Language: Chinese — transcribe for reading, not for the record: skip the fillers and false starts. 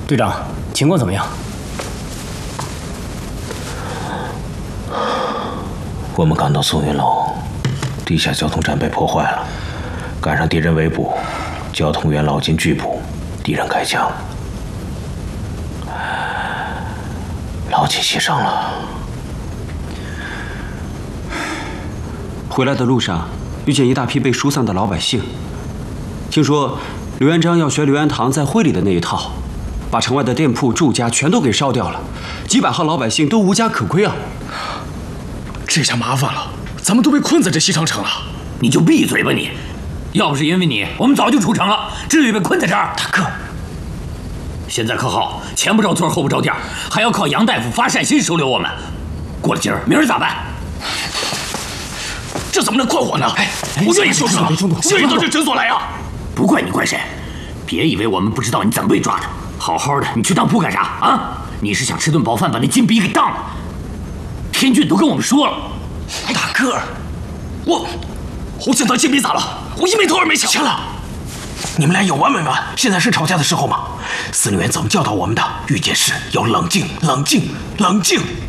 队长，情况怎么样？ 我们赶到松云楼，地下交通站被破坏了，赶上敌人围捕，交通员老金拒捕，敌人开枪，老金牺牲了。 回来的路上，遇见一大批被疏散的老百姓。听说刘元璋要学刘元堂在会里的那一套，把城外的店铺、住家全都给烧掉了，几百号老百姓都无家可归啊！ 这下麻烦了，咱们都被困在这西长城了。 你就闭嘴吧你！要不是因为你，我们早就出城了，至于被困在这儿？ 大哥， 现在可好，前不着村后不着店，还要靠杨大夫发善心收留我们。过了今儿，明儿咋办？ 这怎么能怪我呢？我愿意收车，愿意到这诊所来啊！ 不怪你怪谁？别以为我们不知道你怎么被抓的。好好的，你去当铺干啥啊？你是想吃顿饱饭把那金笔给当了？天俊都跟我们说了。 大哥，我现在金笔咋了？我一枚头儿没抢。 行了，你们俩有完没完？现在是吵架的时候吗？司令员怎么教导我们的？遇见事要冷静，冷静，冷静。